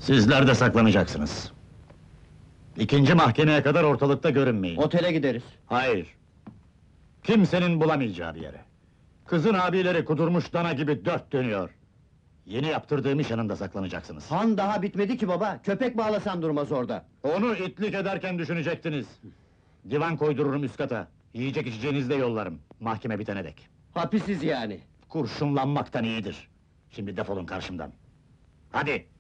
Sizler de saklanacaksınız. İkinci mahkemeye kadar ortalıkta görünmeyin. Otele gideriz. Hayır. Kimsenin bulamayacağı bir yere. Kızın abileri kudurmuş dana gibi dört dönüyor. Yeni yaptırdığım iş yanında saklanacaksınız. Han daha bitmedi ki baba, köpek bağlasan durmaz orada. Onu itlik ederken düşünecektiniz. Divan koydururum üst kata. Yiyecek içeceğinizi de yollarım. Mahkeme bitene dek. Hapisiz yani. Kurşunlanmaktan iyidir. Şimdi defolun karşımdan. Hadi!